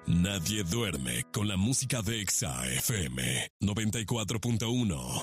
Nadie duerme con la música de Exa FM 94.1.